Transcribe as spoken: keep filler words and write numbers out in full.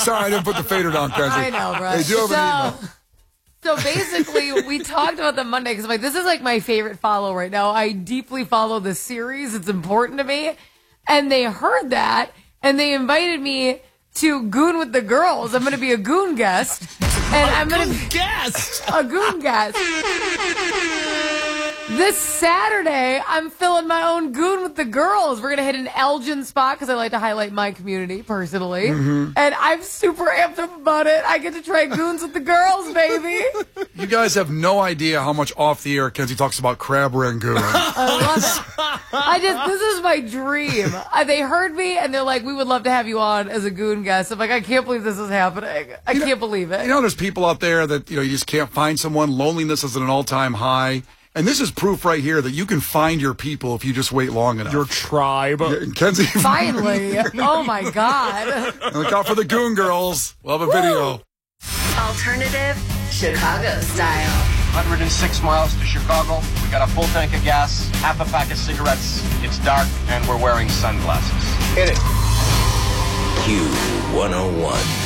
Sorry, I didn't put the fader down, Kenzie. I know, bro. They do have so, an email. So basically, we talked about the Monday because I'm like, this is like my favorite follow right now. I deeply follow this series. It's important to me. And they heard that, and they invited me to Goon with the Girls. I'm going to be a Goon guest. And a I'm going to be guest. a Goon guest. This Saturday, I'm filling my own Goon with the Girls. We're going to hit an Elgin spot because I like to highlight my community personally. Mm-hmm. And I'm super amped up about it. I get to try Goons with the Girls, baby. You guys have no idea how much off the air Kenzie talks about crab rangoon. I love it. I just, this is my dream. I, they heard me and they're like, we would love to have you on as a Goon guest. I'm like, I can't believe this is happening. I you can't know, believe it. You know, there's people out there that, you know, you just can't find someone. Loneliness is at an all-time high. And this is proof right here that you can find your people if you just wait long enough. Your tribe. Yeah, Kenzie. Finally. Oh, my God. Look out for the Goon Girls. We'll have a video. Alternative Chicago style. one hundred six miles to Chicago. We got a full tank of gas, half a pack of cigarettes. It's dark, and we're wearing sunglasses. Hit it. Q one oh one.